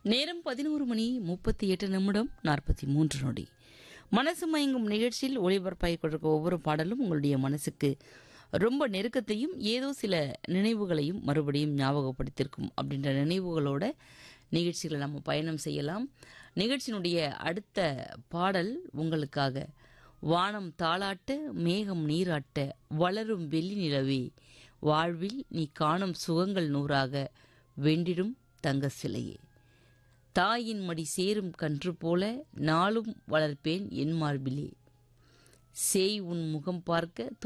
நேரம் 11:38:43. மனசு மயங்கும் நிகழ்ச்சியில் ஒளிபரப்பாகிக் கொண்டிருக்க ஒவ்வொரு பாடலும் உங்களுடைய மனசுக்கு ரொம்ப நெருக்கத்தையும் ஏதோ சில நினைவுகளையும் மறுபடியும் ஞாபகப்படுத்தியிருக்கும் அப்படின்ற நினைவுகளோட நிகழ்ச்சிகளை நம்ம பயணம் செய்யலாம். நிகழ்ச்சியினுடைய அடுத்த பாடல் உங்களுக்காக. வானம் தாளாட்ட மேகம் நீராட்ட வளரும் வெள்ளி நிலவே வாழ்வில் நீ காணும் சுகங்கள் நூறாக வெண்டிடும் தங்க சிலையே தாயின் மடி சேரும் கன்று போல நாளும் வளர்ப்பேன் என் மார்பிலே சேய் உன் முகம் பார்க்க